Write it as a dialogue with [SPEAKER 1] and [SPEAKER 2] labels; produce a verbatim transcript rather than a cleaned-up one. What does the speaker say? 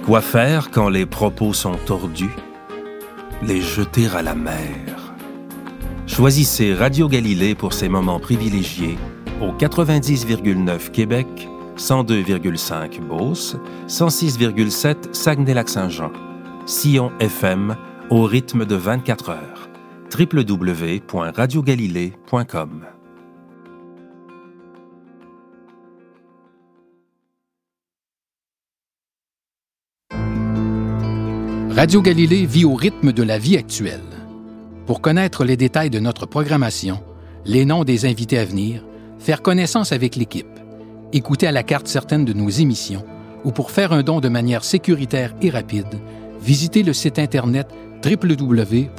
[SPEAKER 1] Quoi faire quand les propos sont tordus? Les jeter à la mer. Choisissez Radio Galilée pour ces moments privilégiés au quatre-vingt-dix virgule neuf Québec, cent deux virgule cinq Beauce, cent six virgule sept Saguenay-Lac-Saint-Jean. Sillon F M au rythme de vingt-quatre heures. w w w point radio galilée point com
[SPEAKER 2] Radio Galilée vit au rythme de la vie actuelle. Pour connaître les détails de notre programmation, les noms des invités à venir, faire connaissance avec l'équipe, écouter à la carte certaines de nos émissions ou pour faire un don de manière sécuritaire et rapide, visitez le site Internet w w w